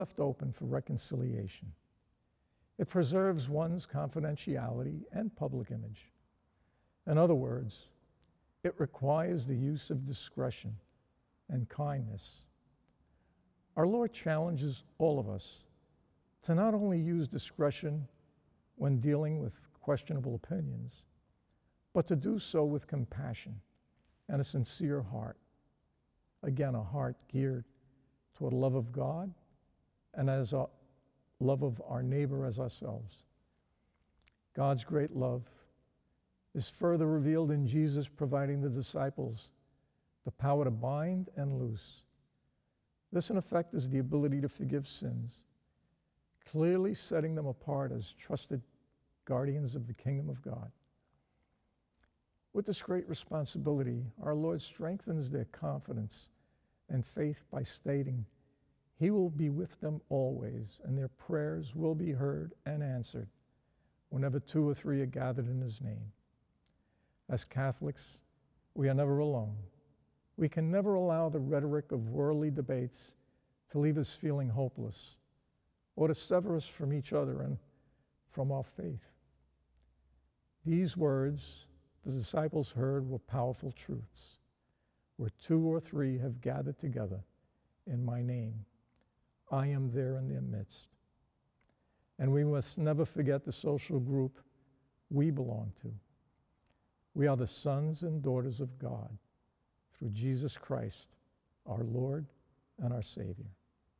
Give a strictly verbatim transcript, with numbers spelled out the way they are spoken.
left open for reconciliation. It preserves one's confidentiality and public image. In other words, it requires the use of discretion and kindness. Our Lord challenges all of us to not only use discretion when dealing with questionable opinions, but to do so with compassion and a sincere heart. Again, a heart geared toward love of God and as a love of our neighbor as ourselves. God's great love is further revealed in Jesus providing the disciples the power to bind and loose. This, in effect, is the ability to forgive sins, clearly setting them apart as trusted guardians of the kingdom of God. With this great responsibility, our Lord strengthens their confidence and faith by stating, He will be with them always, and their prayers will be heard and answered whenever two or three are gathered in His name. As Catholics, we are never alone. We can never allow the rhetoric of worldly debates to leave us feeling hopeless or to sever us from each other and from our faith. These words the disciples heard were powerful truths. Where two or three have gathered together in my name, I am there in their midst. And we must never forget the social group we belong to. We are the sons and daughters of God through Jesus Christ, our Lord and our Savior.